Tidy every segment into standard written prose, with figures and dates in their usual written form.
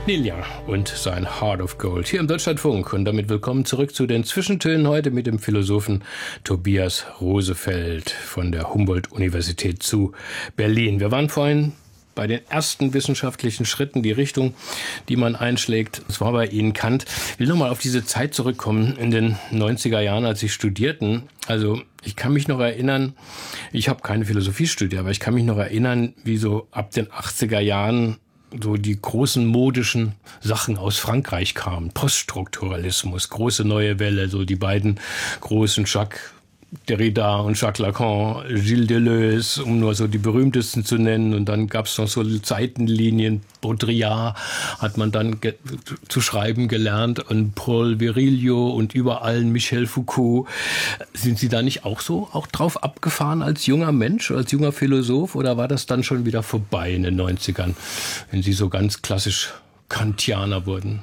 Neil Young und sein Heart of Gold hier im Deutschlandfunk. Und damit willkommen zurück zu den Zwischentönen heute mit dem Philosophen Tobias Rosefeld von der Humboldt-Universität zu Berlin. Wir waren vorhin bei den ersten wissenschaftlichen Schritten, die Richtung, die man einschlägt. Das war bei Ihnen Kant. Ich will nochmal auf diese Zeit zurückkommen in den 90er Jahren, als Sie studierten. Also ich kann mich noch erinnern, ich habe keine Philosophie studiert, aber ich kann mich noch erinnern, wie so ab den 80er Jahren so die großen modischen Sachen aus Frankreich kamen. Poststrukturalismus, große neue Welle, so die beiden großen Jacques Derrida und Jacques Lacan, Gilles Deleuze, um nur so die berühmtesten zu nennen. Und dann gab es noch so Zeitenlinien. Baudrillard hat man dann zu schreiben gelernt und Paul Virilio und überall Michel Foucault. Sind Sie da nicht auch drauf abgefahren als junger Mensch, als junger Philosoph? Oder war das dann schon wieder vorbei in den 90ern, wenn Sie so ganz klassisch Kantianer wurden?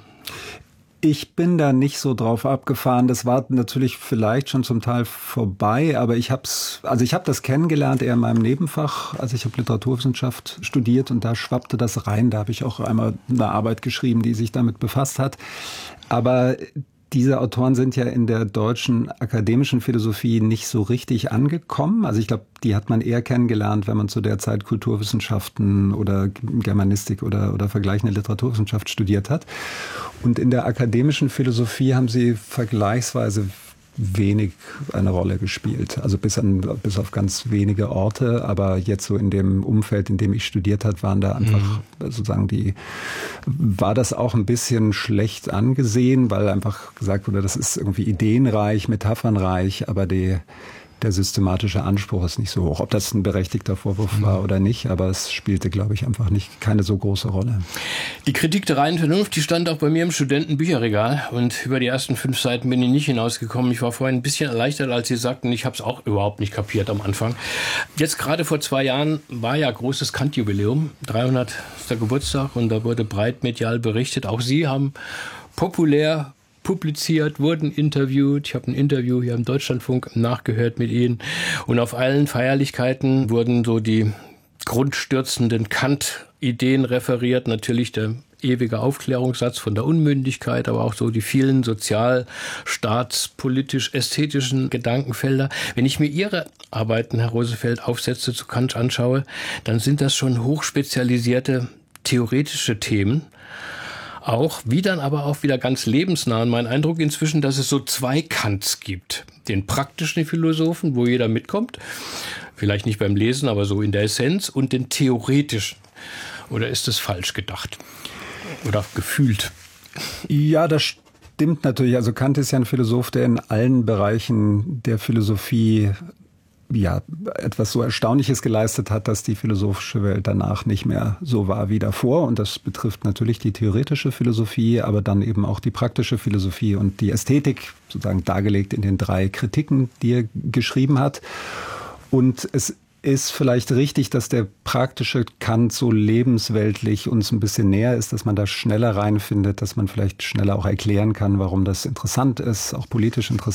Ich bin da nicht so drauf abgefahren. Das war natürlich vielleicht schon zum Teil vorbei, aber ich habe das kennengelernt eher in meinem Nebenfach. Also ich habe Literaturwissenschaft studiert und da schwappte das rein. Da habe ich auch einmal eine Arbeit geschrieben, die sich damit befasst hat. Aber diese Autoren sind ja in der deutschen akademischen Philosophie nicht so richtig angekommen. Also ich glaube, die hat man eher kennengelernt, wenn man zu der Zeit Kulturwissenschaften oder Germanistik oder vergleichende Literaturwissenschaft studiert hat. Und in der akademischen Philosophie haben sie vergleichsweise wenig eine Rolle gespielt. Also bis auf ganz wenige Orte, aber jetzt so in dem Umfeld, in dem ich studiert habe, waren da einfach sozusagen war das auch ein bisschen schlecht angesehen, weil einfach gesagt wurde, das ist irgendwie ideenreich, metaphernreich, aber der systematische Anspruch ist nicht so hoch. Ob das ein berechtigter Vorwurf war oder nicht, aber es spielte, glaube ich, einfach keine so große Rolle. Die Kritik der reinen Vernunft, die stand auch bei mir im Studentenbücherregal und über die ersten 5 Seiten bin ich nicht hinausgekommen. Ich war vorhin ein bisschen erleichtert, als Sie sagten, ich habe es auch überhaupt nicht kapiert am Anfang. Jetzt gerade vor 2 Jahren war ja großes Kant-Jubiläum, 300. Geburtstag, und da wurde breit medial berichtet. Auch Sie haben populär publiziert, wurden interviewt. Ich habe ein Interview hier im Deutschlandfunk nachgehört mit Ihnen. Und auf allen Feierlichkeiten wurden so die grundstürzenden Kant-Ideen referiert. Natürlich der ewige Aufklärungssatz von der Unmündigkeit, aber auch so die vielen sozial-, staatspolitisch-ästhetischen Gedankenfelder. Wenn ich mir Ihre Arbeiten, Herr Rosefeld, Aufsätze zu Kant anschaue, dann sind das schon hochspezialisierte theoretische Themen. Auch, wie dann aber auch wieder ganz lebensnah. Und mein Eindruck inzwischen, dass es so 2 Kants gibt. Den praktischen Philosophen, wo jeder mitkommt, vielleicht nicht beim Lesen, aber so in der Essenz, und den theoretischen. Oder ist das falsch gedacht? Oder gefühlt? Ja, das stimmt natürlich. Also Kant ist ja ein Philosoph, der in allen Bereichen der Philosophie etwas so Erstaunliches geleistet hat, dass die philosophische Welt danach nicht mehr so war wie davor. Und das betrifft natürlich die theoretische Philosophie, aber dann eben auch die praktische Philosophie und die Ästhetik, sozusagen dargelegt in den 3 Kritiken, die er geschrieben hat. Und es ist vielleicht richtig, dass der praktische Kant so lebensweltlich uns ein bisschen näher ist, dass man da schneller reinfindet, dass man vielleicht schneller auch erklären kann, warum das interessant ist, auch politisch interessant